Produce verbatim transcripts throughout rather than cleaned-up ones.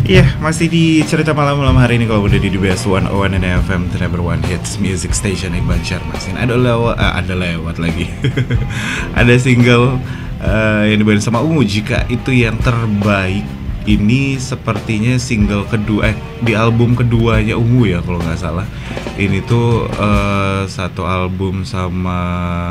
Iya, masih di cerita malam-malam hari ini kalau udah di D B S seratus satu F M, the number one hits music station di Banjarmasin. Ada lewat, uh, ada lewat lagi. Ada single uh, yang dibawain sama Ungu, Jika Itu Yang Terbaik. Ini sepertinya single kedua, eh di album keduanya Ungu ya kalau nggak salah. Ini tuh uh, satu album sama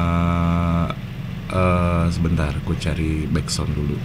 uh, sebentar, aku cari backsound dulu.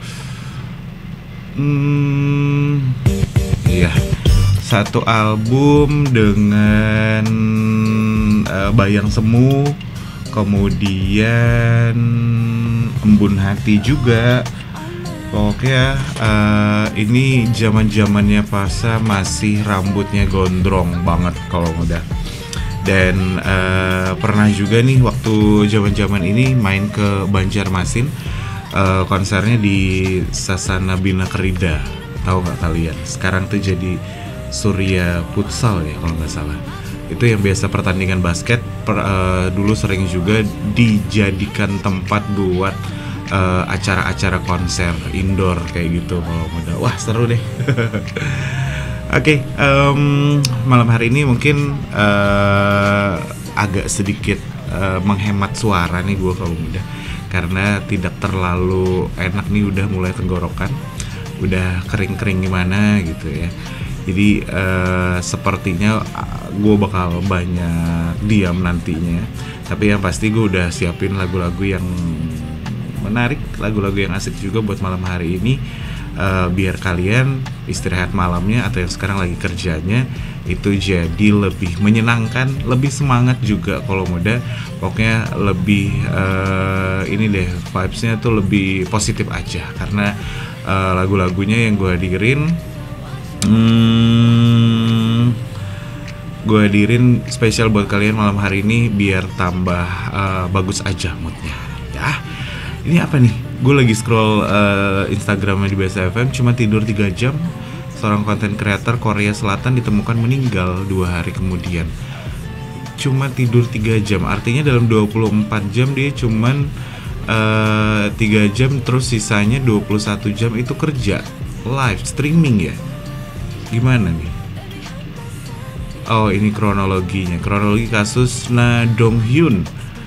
Hmm, iya, satu album dengan uh, Bayang Semu, kemudian Embun Hati juga. Oke ya, uh, ini zaman-zamannya Pasha masih rambutnya gondrong banget kalau muda. Dan uh, pernah juga nih waktu zaman-zaman ini main ke Banjarmasin. Uh, konsernya di Sasana Bina Kerida, tahu nggak kalian? Sekarang tuh jadi Surya Futsal ya kalau nggak salah. Itu yang biasa pertandingan basket per, uh, dulu sering juga dijadikan tempat buat uh, acara-acara konser indoor kayak gitu kalau muda. Wah seru deh. Oke, okay, um, malam hari ini mungkin uh, agak sedikit uh, menghemat suara nih gue kalau muda. Karena tidak terlalu enak nih, udah mulai tenggorokan, udah kering-kering gimana gitu ya. Jadi uh, sepertinya gue bakal banyak diam nantinya. Tapi yang pasti gue udah siapin lagu-lagu yang menarik, lagu-lagu yang asik juga buat malam hari ini. Uh, biar kalian istirahat malamnya atau yang sekarang lagi kerjanya itu jadi lebih menyenangkan, lebih semangat juga kalau muda. Pokoknya lebih uh, ini deh, vibes-nya tuh lebih positif aja. Karena uh, lagu-lagunya yang gue hadirin hmm, gue hadirin spesial buat kalian malam hari ini biar tambah uh, bagus aja moodnya ya. Ini apa nih? Gue lagi scroll uh, Instagramnya di B S F M, cuma tidur tiga jam. Seorang konten creator Korea Selatan ditemukan meninggal dua hari kemudian. Cuma tidur tiga jam, artinya dalam dua puluh empat jam dia cuman uh, tiga jam, terus sisanya dua puluh satu jam itu kerja live streaming ya. Gimana nih? Oh ini kronologinya, kronologi kasus Na Dong Hyun.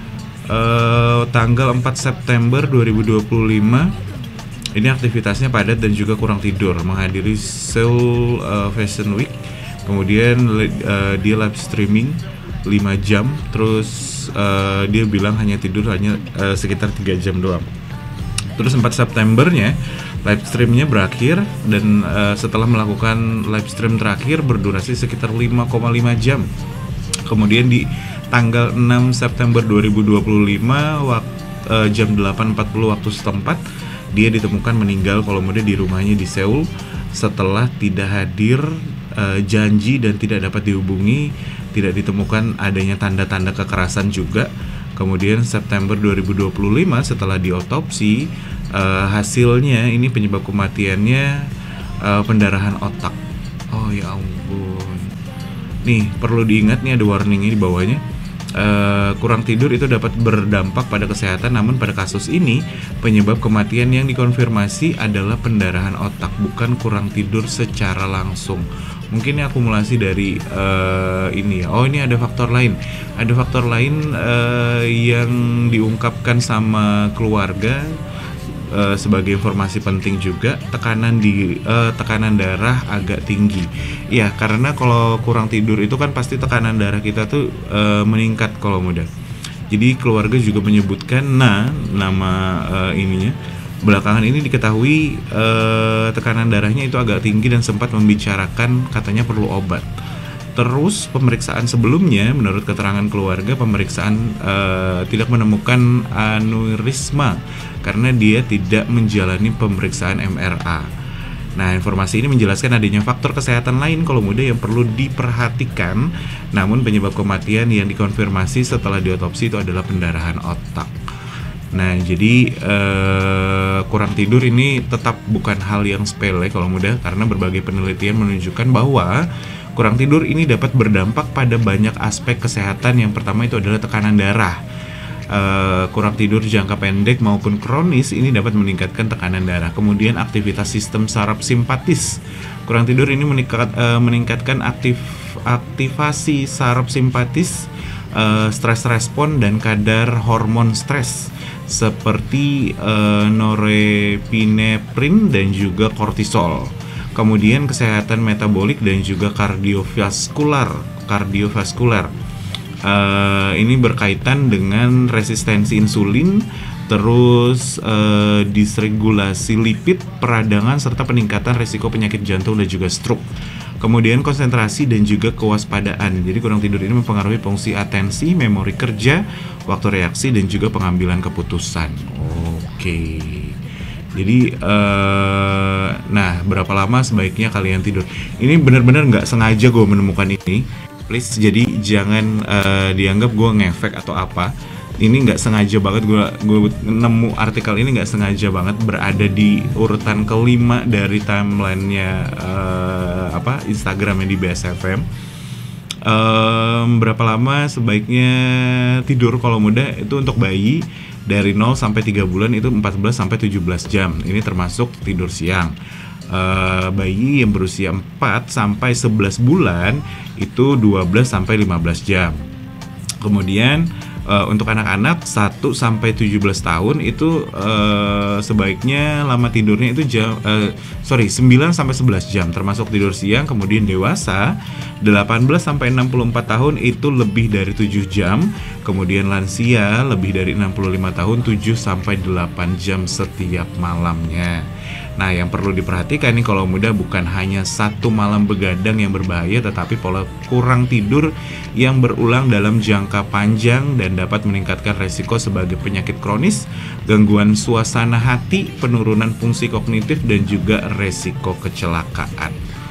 Uh, tanggal empat September dua ribu dua puluh lima. Ini aktivitasnya padat dan juga kurang tidur, menghadiri Seoul uh, Fashion Week. Kemudian uh, dia live streaming lima jam. Terus uh, dia bilang hanya tidur hanya uh, sekitar tiga jam doang. Terus empat Septembernya live streamnya berakhir. Dan uh, setelah melakukan live stream terakhir berdurasi sekitar lima koma lima jam. Kemudian di tanggal enam September dua ribu dua puluh lima wak, uh, jam delapan empat puluh waktu setempat, dia ditemukan meninggal kalau muda di rumahnya di Seoul setelah tidak hadir uh, janji dan tidak dapat dihubungi, tidak ditemukan adanya tanda-tanda kekerasan juga. Kemudian September dua ribu dua puluh lima setelah diotopsi, uh, hasilnya ini penyebab kematiannya uh, pendarahan otak. Oh ya ampun. Nih perlu diingat nih, ada warningnya di bawahnya. Uh, kurang tidur itu dapat berdampak pada kesehatan, namun pada kasus ini penyebab kematian yang dikonfirmasi adalah pendarahan otak, bukan kurang tidur secara langsung. Mungkin ini akumulasi dari uh, ini. Oh ini ada faktor lain, ada faktor lain uh, yang diungkapkan sama keluarga. Uh, sebagai informasi penting juga, tekanan di uh, tekanan darah agak tinggi. Ya, karena kalau kurang tidur itu kan pasti tekanan darah kita tuh uh, meningkat kalau muda. Jadi keluarga juga menyebutkan, nah nama uh, ininya belakangan ini diketahui uh, tekanan darahnya itu agak tinggi dan sempat membicarakan katanya perlu obat. Terus pemeriksaan sebelumnya, menurut keterangan keluarga, pemeriksaan uh, tidak menemukan aneurisma karena dia tidak menjalani pemeriksaan M R A. Nah, informasi ini menjelaskan adanya faktor kesehatan lain kalau muda yang perlu diperhatikan. Namun penyebab kematian yang dikonfirmasi setelah diotopsi itu adalah pendarahan otak. Nah, jadi uh, kurang tidur ini tetap bukan hal yang sepele kalau muda, karena berbagai penelitian menunjukkan bahwa kurang tidur ini dapat berdampak pada banyak aspek kesehatan. Yang pertama itu adalah tekanan darah. Uh, kurang tidur jangka pendek maupun kronis ini dapat meningkatkan tekanan darah. Kemudian aktivitas sistem saraf simpatis. Kurang tidur ini meningkat, uh, meningkatkan aktif aktivasi saraf simpatis, uh, stres respon dan kadar hormon stres seperti uh, norepineprin dan juga kortisol. Kemudian kesehatan metabolik dan juga kardiovaskular. Kardiovaskular. Uh, ini berkaitan dengan resistensi insulin, terus uh, disregulasi lipid, peradangan, serta peningkatan risiko penyakit jantung dan juga stroke. Kemudian konsentrasi dan juga kewaspadaan. Jadi kurang tidur ini mempengaruhi fungsi atensi, memori kerja, waktu reaksi, dan juga pengambilan keputusan. Oke. Jadi, uh, nah berapa lama sebaiknya kalian tidur? Ini benar-benar nggak sengaja gue menemukan ini. Please, jadi jangan uh, dianggap gue ngefek atau apa. Ini nggak sengaja banget, gue gue nemu artikel ini nggak sengaja banget, berada di urutan kelima dari timelinenya uh, apa Instagramnya di B S F M. Um, berapa lama sebaiknya tidur kalau muda? Itu untuk bayi dari nol sampai tiga bulan itu empat belas sampai tujuh belas jam. Ini termasuk tidur siang. Uh, bayi yang berusia empat sampai sebelas bulan itu dua belas sampai lima belas jam. Kemudian uh, untuk anak-anak satu sampai tujuh belas tahun itu uh, sebaiknya lama tidurnya itu jam uh, sorry sembilan sampai sebelas jam termasuk tidur siang. Kemudian dewasa delapan belas sampai enam puluh empat tahun itu lebih dari tujuh jam. Kemudian lansia lebih dari enam puluh lima tahun tujuh sampai delapan jam setiap malamnya. Nah, yang perlu diperhatikan nih kalau muda bukan hanya satu malam begadang yang berbahaya, tetapi pola kurang tidur yang berulang dalam jangka panjang dan dapat meningkatkan resiko sebagai penyakit kronis, gangguan suasana hati, penurunan fungsi kognitif, dan juga resiko kecelakaan.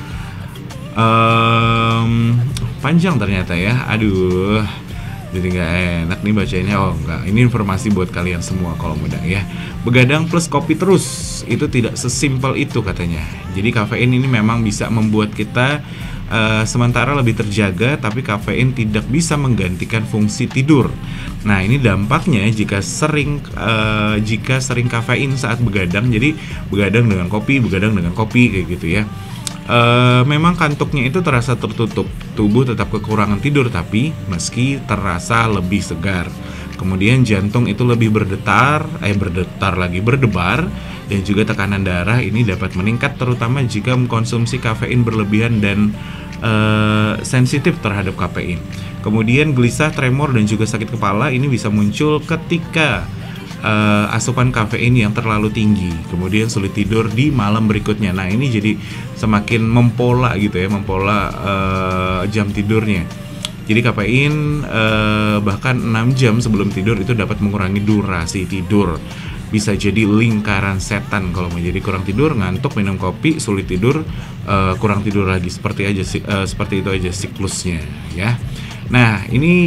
Um, panjang ternyata ya, aduh. Jadi nggak enak nih bacainnya. Oh enggak, ini informasi buat kalian semua kalau muda ya. Begadang plus kopi terus itu tidak sesimpel itu katanya. Jadi kafein ini memang bisa membuat kita uh, sementara lebih terjaga, tapi kafein tidak bisa menggantikan fungsi tidur. Nah ini dampaknya jika sering uh, jika sering kafein saat begadang. Jadi begadang dengan kopi, begadang dengan kopi kayak gitu ya. Uh, memang kantuknya itu terasa tertutup, tubuh tetap kekurangan tidur tapi meski terasa lebih segar. Kemudian jantung itu lebih berdetar, eh berdetar lagi berdebar, dan juga tekanan darah ini dapat meningkat terutama jika mengkonsumsi kafein berlebihan dan uh, sensitif terhadap kafein. Kemudian gelisah, tremor, dan juga sakit kepala ini bisa muncul ketika Uh, asupan kafein yang terlalu tinggi, kemudian sulit tidur di malam berikutnya. Nah ini jadi semakin mempola gitu ya, mempola uh, jam tidurnya. Jadi kafein uh, bahkan enam jam sebelum tidur itu dapat mengurangi durasi tidur. Bisa jadi lingkaran setan kalau mau jadi kurang tidur, ngantuk, minum kopi, sulit tidur, uh, kurang tidur lagi. Seperti aja uh, seperti itu aja siklusnya ya. Nah ini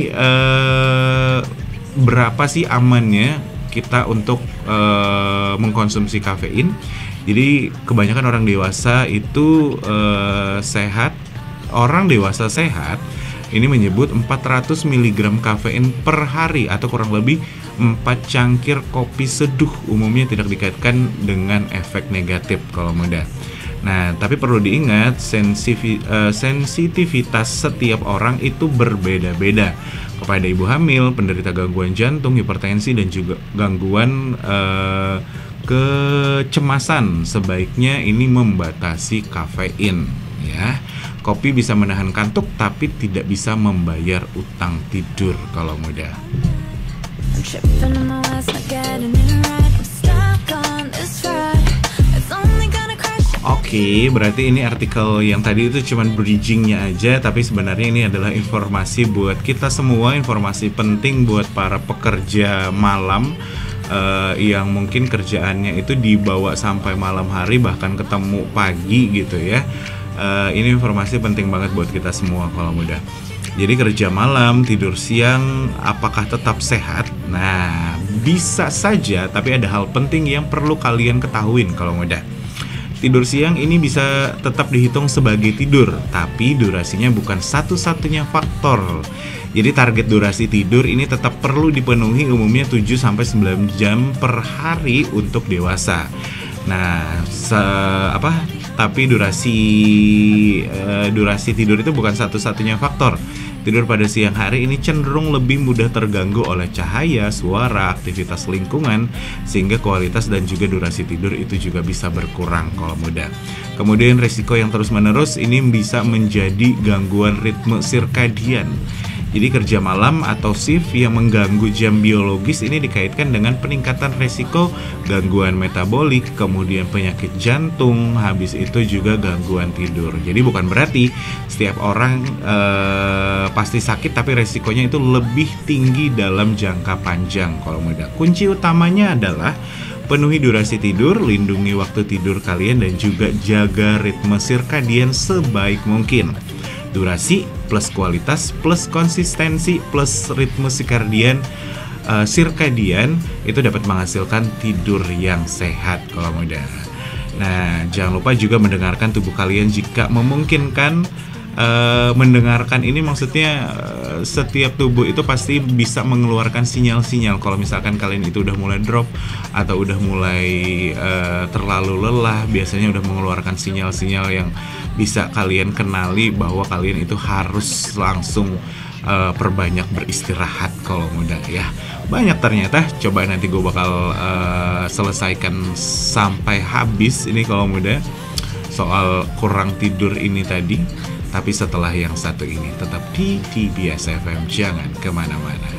uh, berapa sih amannya kita untuk uh, mengkonsumsi kafein? Jadi kebanyakan orang dewasa itu uh, sehat, orang dewasa sehat ini menyebut empat ratus miligram kafein per hari atau kurang lebih empat cangkir kopi seduh umumnya tidak dikaitkan dengan efek negatif kalau muda. Nah, tapi perlu diingat sensivi, uh, sensitivitas setiap orang itu berbeda-beda. Kepada ibu hamil, penderita gangguan jantung, hipertensi, dan juga gangguan uh, kecemasan, sebaiknya ini membatasi kafein ya. Kopi bisa menahan kantuk tapi tidak bisa membayar utang tidur kalau muda. Oke, berarti ini artikel yang tadi itu cuman bridgingnya aja, tapi sebenarnya ini adalah informasi buat kita semua, informasi penting buat para pekerja malam uh, yang mungkin kerjaannya itu dibawa sampai malam hari bahkan ketemu pagi gitu ya. Uh, ini informasi penting banget buat kita semua kalau muda. Jadi kerja malam, tidur siang, apakah tetap sehat? Nah, bisa saja, tapi ada hal penting yang perlu kalian ketahuin kalau muda. Tidur siang ini bisa tetap dihitung sebagai tidur, tapi durasinya bukan satu-satunya faktor. Jadi target durasi tidur ini tetap perlu dipenuhi, umumnya tujuh sampai sembilan jam per hari untuk dewasa. Nah, se apa? Tapi durasi uh, durasi tidur itu bukan satu-satunya faktor. Tidur pada siang hari ini cenderung lebih mudah terganggu oleh cahaya, suara, aktivitas lingkungan, sehingga kualitas dan juga durasi tidur itu juga bisa berkurang kalau muda. Kemudian risiko yang terus-menerus ini bisa menjadi gangguan ritme sirkadian. Jadi kerja malam atau shift yang mengganggu jam biologis ini dikaitkan dengan peningkatan resiko gangguan metabolik, kemudian penyakit jantung, habis itu juga gangguan tidur. Jadi bukan berarti setiap orang eh, pasti sakit, tapi resikonya itu lebih tinggi dalam jangka panjang kalau muda. Kunci utamanya adalah penuhi durasi tidur, lindungi waktu tidur kalian, dan juga jaga ritme sirkadian sebaik mungkin. Durasi plus kualitas plus konsistensi plus ritme sirkadian uh, sirkadian itu dapat menghasilkan tidur yang sehat kalau muda. Nah, jangan lupa juga mendengarkan tubuh kalian jika memungkinkan. Uh, mendengarkan ini maksudnya uh, setiap tubuh itu pasti bisa mengeluarkan sinyal-sinyal. Kalau misalkan kalian itu udah mulai drop atau udah mulai uh, terlalu lelah, biasanya udah mengeluarkan sinyal-sinyal yang bisa kalian kenali bahwa kalian itu harus langsung uh, perbanyak beristirahat kalau muda ya. Banyak ternyata, coba nanti gue bakal uh, selesaikan sampai habis ini kalau muda soal kurang tidur ini tadi. Tapi setelah yang satu ini, tetap di T B S F M, jangan kemana-mana.